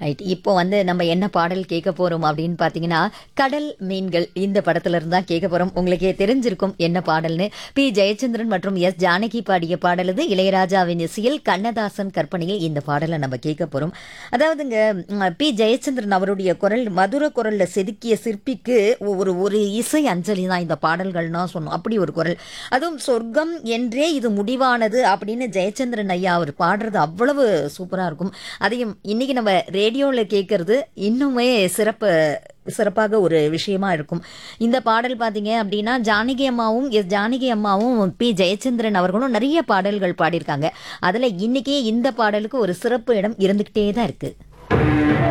Right. இப்போ வந்து நம்ம என்ன பாடல் கேட்க போறோம் அப்படின்னு பார்த்தீங்கன்னா, கடல் மீன்கள் இந்த படத்துல இருந்து தான் கேட்க போறோம். உங்களுக்கே தெரிஞ்சிருக்கும் என்ன பாடல்னு. பி. ஜெயச்சந்திரன் மற்றும் எஸ். ஜானகி பாடிய பாடல் இது. இளையராஜாவின் இசையில் கண்ணதாசன் கற்பனையில் இந்த பாடலை நம்ம கேட்க போறோம். அதாவதுங்க பி. ஜெயச்சந்திரன் அவருடைய குரல் மதுர குரல்ல செதுக்கிய சிற்பிக்கு ஒரு ஒரு இசை அஞ்சலி தான் இந்த பாடல்கள்னா சொன்னோம். அப்படி ஒரு குரல். அதுவும் சொர்க்கம் என்றே இது முடிவானது அப்படின்னு ஜெயச்சந்திரன் ஐயா அவர் பாடுறது அவ்வளவு சூப்பரா இருக்கும். அதையும் இன்னைக்கு நம்ம ரேடியோவில் கேட்கறது இன்னுமே சிறப்பாக ஒரு விஷயமா இருக்கும். இந்த பாடல் பார்த்தீங்க அப்படின்னா ஜானகி அம்மாவும் எஸ். ஜானகி அம்மாவும் பி. ஜெயச்சந்திரன் அவர்களும் நிறைய பாடல்கள் பாடியிருக்காங்க. அதில் இன்னைக்கே இந்த பாடலுக்கு ஒரு சிறப்பு இடம் இருந்துக்கிட்டே தான் இருக்கு.